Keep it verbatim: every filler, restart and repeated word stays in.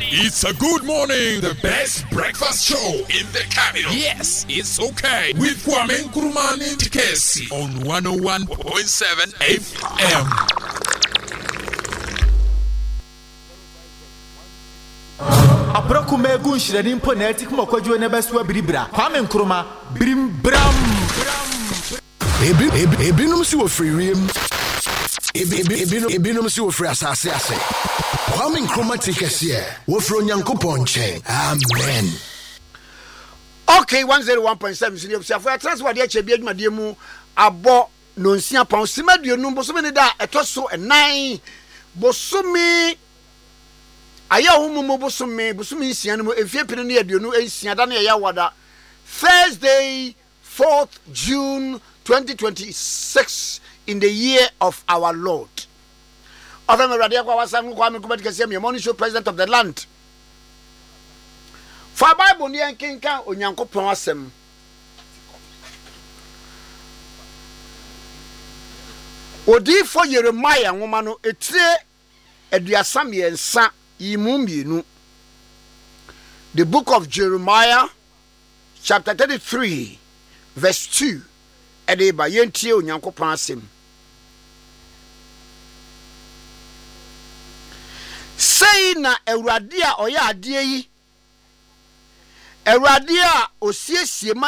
It's a good morning, the best breakfast show in the capital. Yes, it's okay. With Kwame Nkrumah and Tikesi on one oh one point seven F M. Aproko megu nshirani mpo na eti kuma kwadwo na baswa biribra. Kwame Nkrumah birim bram. Ebi ebi ebinom si wo free Ebi ebi ebinom ebinom si wo free asase ase. Kwame Nkrumah Tikesi wo free Onyankopɔn nkyɛn. Amen. Okay, one oh one point seven senior for transfer de ache bi adwumade mu abɔ no nsia pound simaduonum bosome ne da etoso nine bosome aya homumu bosome bosome nsia no efie pinu ne aduonu nsia da ne ya wada Thursday fourth June twenty twenty-six in the year of our Lord. Ofem radio kwa wasangu kwa Kwame Tikesi me morning show president of the land. For Bible ni enkenkan Onyankopɔn asɛm. Odi for Jeremiah nwoma no etire aduasa miensa yimu mienu. The book of Jeremiah chapter thirty-three verse two. Ede ba yentie Onyankopɔn asɛm. Sei na Awurade a ɔyɛ ade yi Awurade a osiesie